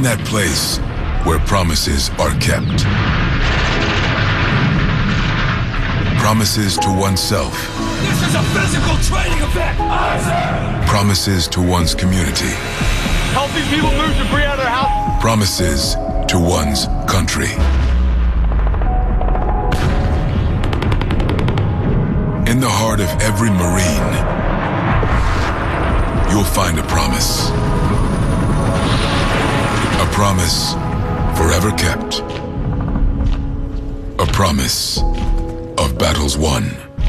that place where promises are kept. Promises to oneself. This is a physical training event! Promises to one's community. Helping people move debris out of their house. Promises to one's country. In the heart of every Marine, you'll find a promise. A promise forever kept. A promise of battles won.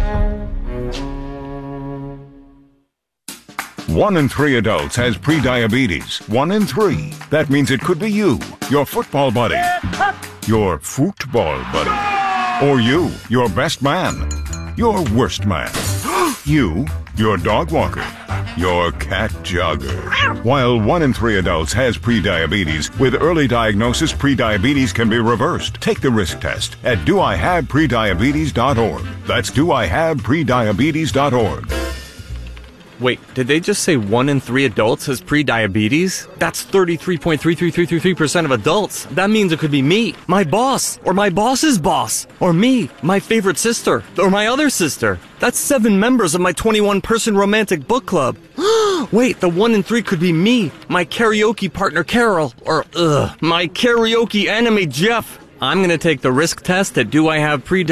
1 in 3 adults has prediabetes. 1 in 3. That means it could be you, your football buddy, your football buddy, or you, your best man, your worst man, you, your dog walker, your cat jogger. While 1 in 3 adults has prediabetes, with early diagnosis, prediabetes can be reversed. Take the risk test at doihaveprediabetes.org. That's doihaveprediabetes.org. Wait, did they just say 1 in 3 adults has prediabetes? That's 33.33333% of adults. That means it could be me, my boss, or my boss's boss, or me, my favorite sister, or my other sister. That's 7 members of my 21-person romantic book club. Wait, the 1 in 3 could be me, my karaoke partner Carol, or my karaoke enemy Jeff. I'm gonna take the risk test at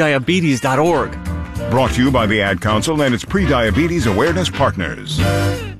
doihaveprediabetes.org. Brought to you by the Ad Council and its Prediabetes Awareness Partners.